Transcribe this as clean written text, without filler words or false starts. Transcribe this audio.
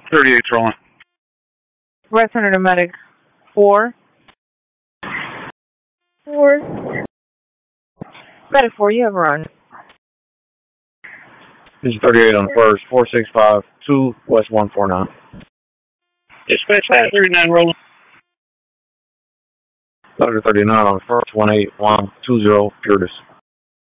38 rolling. Red Center to medic 4. 4. Medic 4, you have a run. This is 38 on the first, 4652 West 149. Dispatch 539 rolling. Thunder 39 on the first, 18120 Purtis.